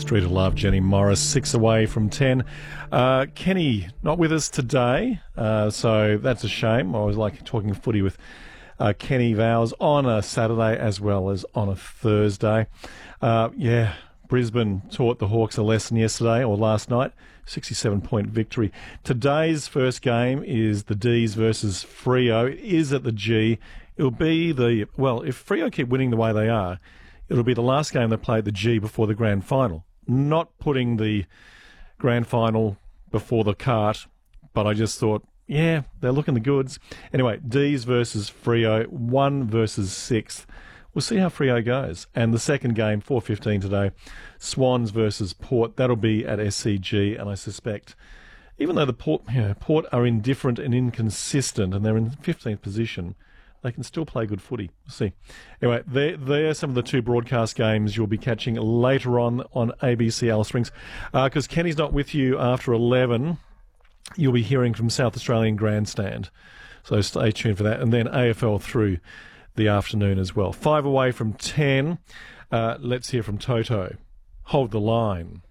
Street of Love, Jenny Morris, 6 away from 10. Kenny, not with us today, so that's a shame. I always like talking footy with Kenny Vowles on a Saturday as well as on a Thursday. Brisbane taught the Hawks a lesson yesterday or last night, 67-point victory. Today's first game is the D's versus Freo. It is at the G. It'll be if Freo keep winning the way they are, it'll be the last game they play at the G before the grand final. Not putting the grand final before the cart, but I just thought, yeah, they're looking the goods. Anyway, D's versus Freo, 1 versus 6th. We'll see how Freo goes. And the second game, 4:15 today, Swans versus Port. That'll be at SCG, and I suspect, even though the Port are indifferent and inconsistent, and they're in 15th position, they can still play good footy. We'll see. Anyway, there are some of the two broadcast games you'll be catching later on ABC Alice Springs. Because Kenny's not with you after 11, you'll be hearing from South Australian Grandstand. So stay tuned for that. And then AFL through the afternoon as well. 5 away from 10. Let's hear from Toto. Hold the line.